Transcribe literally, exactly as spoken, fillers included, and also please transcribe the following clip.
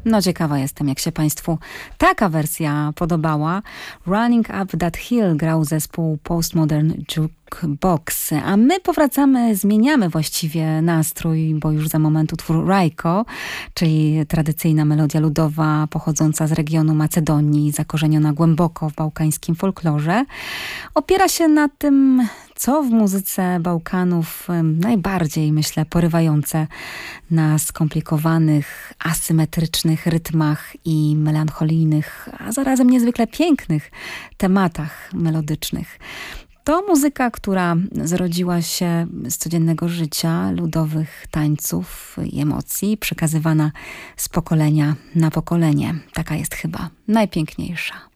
No ciekawa jestem, jak się Państwu taka wersja podobała. Running Up That Hill grał zespół Postmodern Jukebox. A my powracamy, zmieniamy właściwie nastrój, bo już za moment utwór Rajko, czyli tradycyjna melodia ludowa pochodząca z regionu Macedonii, zakorzeniona głęboko w bałkańskim folklorze. Opiera się na tym, co w muzyce Bałkanów najbardziej, myślę, porywające na skomplikowanych, asymetrycznych rytmach i melancholijnych, a zarazem niezwykle pięknych tematach melodycznych. To muzyka, która zrodziła się z codziennego życia, ludowych tańców i emocji, przekazywana z pokolenia na pokolenie. Taka jest chyba najpiękniejsza.